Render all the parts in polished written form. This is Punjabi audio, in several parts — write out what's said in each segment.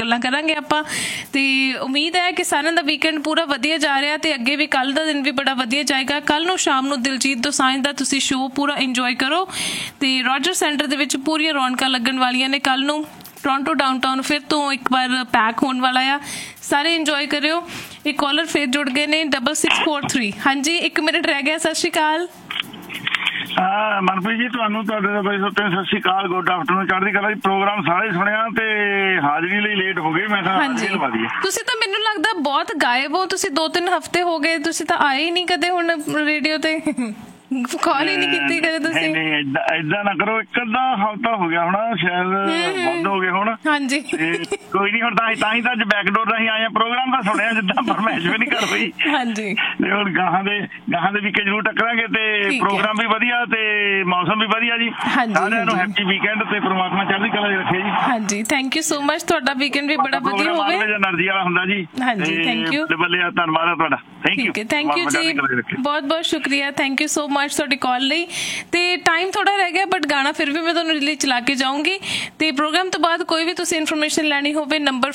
ਗੱਲਾਂ ਕਰਾਂਗੇ ਆਪਾਂ। ਤੇ ਉਮੀਦ ਹੈ ਕਿ ਸਾਰਿਆਂ ਦਾ ਵੀਕਐਂਡ ਪੂਰਾ ਵਧੀਆ ਜਾ ਰਿਹਾ ਤੇ ਅੱਗੇ ਵੀ ਕੱਲ੍ਹ ਦਾ ਦਿਨ ਵੀ ਬੜਾ ਵਧੀਆ ਜਾਏਗਾ। ਕੱਲ੍ਹ ਨੂੰ ਸ਼ਾਮ ਨੂੰ ਦਿਲਜੀਤ ਦੋਸਾਂਝ ਦਾ ਤੁਸੀਂ ਸ਼ੋਅ ਪੂਰਾ ਇੰਜੋਏ ਕਰੋ ਤੇ ਰੋਜਰ ਸੈਂਟਰ ਦੇ ਵਿੱਚ ਪੂਰੀਆਂ ਰੌਣਕਾਂ ਲੱਗਣ ਵਾਲੀਆਂ ਨੇ। ਕੱਲ੍ਹ ਨੂੰ ਟੋਰਾਂਟੋ ਡਾਊਨਟਾਊਨ ਫਿਰ ਤੋਂ ਇੱਕ ਵਾਰ ਪੈਕ ਹੋਣ ਵਾਲਾ ਆ, ਸਾਰੇ ਇੰਜੋਏ ਕਰਿਓ। ਇੱਕ ਕਾਲਰ ਫਿਰ ਜੁੜ ਗਏ ਨੇ 6643। ਹਾਂਜੀ 1 ਮਿੰਟ ਰਹਿ ਗਿਆ। ਸਤਿ ਸ਼੍ਰੀ ਅਕਾਲ ਮਨਪ੍ਰੀਤ ਜੀ, ਤੁਹਾਨੂੰ ਤੁਹਾਡੇ ਬਾਈ ਸੋਤੇ ਸਤਿ ਸ਼੍ਰੀ ਅਕਾਲ, ਗੁੱਡ ਆਫਟਰਨੂਨ, ਚੜ੍ਹਦੀ ਕਲਾ ਜੀ। ਪ੍ਰੋਗਰਾਮ ਸਾਰੇ ਸੁਣਿਆ ਤੇ ਹਾਜ਼ਰੀ ਲਈ ਲੇਟ ਹੋ ਗਏ, ਮੈਂ ਤਾਂ ਤੁਸੀਂ ਤਾਂ ਮੈਨੂੰ ਲੱਗਦਾ ਬਹੁਤ ਗਾਇਬ ਹੋ, ਤੁਸੀਂ 2-3 ਹਫ਼ਤੇ ਹੋ ਗਏ, ਤੁਸੀਂ ਤਾਂ ਆਏ ਹੀ ਨਹੀਂ ਕਦੇ ਹੁਣ ਰੇਡੀਓ ਤੇ, ਕਾਲ ਹੀ ਨਹੀਂ ਕੀਤੀ ਕਦੇ ਤੁਸੀਂ। ਨਹੀਂ ਏਦਾਂ ਨਾ ਕਰੋ, ਇੱਕ ਅੱਧਾ ਹਫ਼ਤਾ ਹੋ ਗਿਆ ਹੋਣਾ, ਸ਼ਾਇਦ ਵੱਧ ਹੋ ਗਏ ਹੁਣ। ਹਾਂਜੀ ਕੋਈ ਨੀ, ਹੁਣ ਤਾਂ ਹੀ ਤਾਂ ਅੱਜ ਬੈਕਡੋਰ ਰਾਹੀਂ ਆਏ ਆ। ਪ੍ਰੋਗਰਾਮ ਤਾਂ ਸੁਣਿਆ ਜਿੱਦਾਂ ਫਰਮਾਇਸ਼ ਵੀ ਨਹੀਂ ਕਰ ਰਹੀ। ਹਾਂਜੀ ਤੇ ਹੁਣ ਗਾਹਾਂ ਦੇ ਵੀਕੇ ਜ਼ਰੂਰ ਟੱਕਰਾਂਗੇ ਤੇ ਪ੍ਰੋਗਰਾਮ ਵੀ ਵਧੀਆ ਤੇ ਮੌਸਮ ਵੀ ਵਧੀਆ ਜੀ। ਸਾਰਿਆਂ ਨੂੰ ਹੈਪੀ ਵੀਕਐਂਡ ਤੇ ਪ੍ਰਮਾਤਮਾ ਚੜ੍ਹਦੀ ਕਲਾ ਚ ਰੱਖੇ ਜੀ। ਹਾਂਜੀ, ਥੈਂਕ ਯੂ ਸੋ ਮਚ, ਤੁਹਾਡਾ ਵੀਕਐਂਡ ਵੀ ਬੜਾ ਵਧੀਆ ਹੋਵੇ। ਐਨਰਜੀ ਵਾਲਾ ਹੁੰਦਾ ਜੀ। ਹਾਂਜੀ, ਥੈਂਕ ਯੂ, ਧੰਨਵਾਦ ਹੈ ਤੁਹਾਡਾ। ਥੈਂਕ ਯੂ ਜੀ, ਬਹੁਤ ਬਹੁਤ ਸ਼ੁਕਰੀਆ, ਥੈਂਕ ਯੂ ਸੋ ਮਚ ਤੁਹਾਡੀ ਕਾਲ ਲਈ। ਤੇ ਟਾਈਮ ਥੋੜਾ ਰਹਿ ਗਿਆ ਬਟ ਗਾਣਾ ਫਿਰ ਵੀ ਮੈਂ ਤੁਹਾਨੂੰ ਲਈ ਚਲਾ ਕੇ ਜਾਊਂਗੀ। ਤੇ ਪ੍ਰੋਗਰਾਮ ਤੋਂ ਬਾਅਦ ਕੋਈ ਵੀ ਤੁਸੀਂ ਇਨਫੋਰਮੇਸ਼ਨ ਲੈਣੀ ਹੋਵੇ ਨੰਬਰ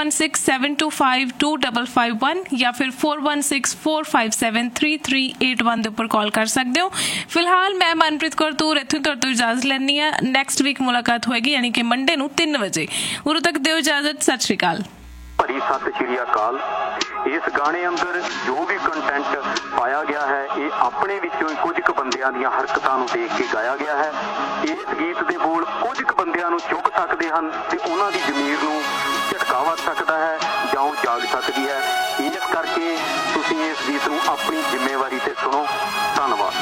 4167252551 ਜਾਂ ਫਿਰ 4164573381 ਦੇ ਉੱਪਰ ਕਾਲ ਕਰ ਸਕਦੇ ਹੋ। ਫਿਲਹਾਲ ਮੈਂ ਮਨਪ੍ਰੀਤ ਕੌਰ ਤੂਰ ਇੱਥੋਂ ਤੁਹਾਡੇ ਤੋਂ ਇਜਾਜ਼ਤ ਲੈਂਦੀ ਹਾਂ। ਨੈਕਸਟ ਵੀਕ ਮੁਲਾਕਾਤ ਹੋਏਗੀ ਯਾਨੀ ਕਿ ਮੰਡੇ ਨੂੰ 3 ਵਜੇ। ਉਦੋਂ ਤੱਕ ਦਿਓ ਇਜਾਜ਼ਤ। ਸਤਿ ਸ਼੍ਰੀ ਅਕਾਲ। ਭਰੀ ਸਤਿ ਸ਼੍ਰੀ ਅਕਾਲ। ਇਸ ਗਾਣੇ ਅੰਦਰ ਜੋ ਵੀ ਕੰਟੈਂਟ ਪਾਇਆ ਗਿਆ ਹੈ ਇਹ ਆਪਣੇ ਵਿੱਚੋਂ ਹੀ ਕੁਝ ਕੁ ਬੰਦਿਆਂ ਦੀਆਂ ਹਰਕਤਾਂ ਨੂੰ ਦੇਖ ਕੇ ਗਾਇਆ ਗਿਆ ਹੈ। ਇਸ ਗੀਤ ਦੇ ਬੋਲ ਕੁਝ ਕੁ ਬੰਦਿਆਂ ਨੂੰ ਚੁੱਕ ਸਕਦੇ ਹਨ ਤੇ ਉਹਨਾਂ ਦੀ ਜ਼ਮੀਰ ਨੂੰ ਝਟਕਾ ਵੱਜ ਸਕਦਾ ਹੈ ਜਾਂ ਉਹ ਜਾਗ ਸਕਦੀ ਹੈ। ਇਸ ਕਰਕੇ ਤੁਸੀਂ ਇਸ ਗੀਤ ਨੂੰ ਆਪਣੀ ਜ਼ਿੰਮੇਵਾਰੀ ਤੇ ਸੁਣੋ। ਧੰਨਵਾਦ।